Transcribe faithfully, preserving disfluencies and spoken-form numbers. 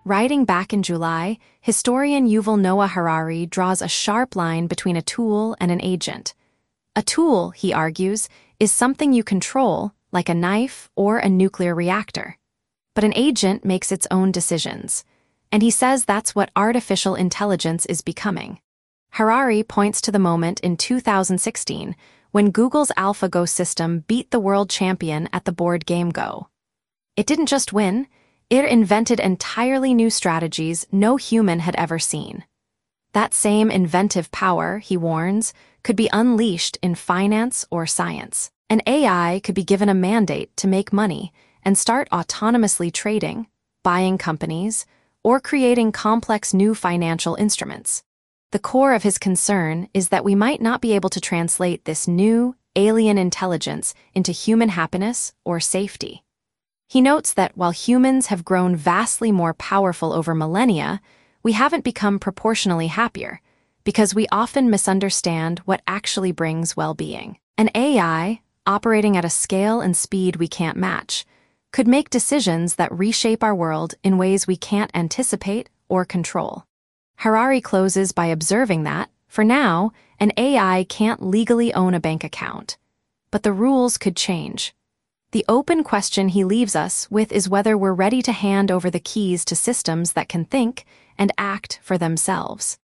Writing back in July, historian Yuval Noah Harari draws a sharp line between a tool and an agent. A tool, he argues, is something you control, like a knife or a nuclear reactor. But an agent makes its own decisions. And he says that's what artificial intelligence is becoming. Harari points to the moment in two thousand sixteen when Google's AlphaGo system beat the world champion at the board game Go. It didn't just win, it invented entirely new strategies no human had ever seen. That same inventive power, he warns, could be unleashed in finance or science. An A I could be given a mandate to make money and start autonomously trading, buying companies, or creating complex new financial instruments. The core of his concern is that we might not be able to translate this new, alien intelligence into human happiness or safety. He notes that while humans have grown vastly more powerful over millennia, we haven't become proportionally happier, because we often misunderstand what actually brings well-being. An A I, operating at a scale and speed we can't match, could make decisions that reshape our world in ways we can't anticipate or control. Harari closes by observing that, for now, an A I can't legally own a bank account. But the rules could change. The open question he leaves us with is whether we're ready to hand over the keys to systems that can think and act for themselves.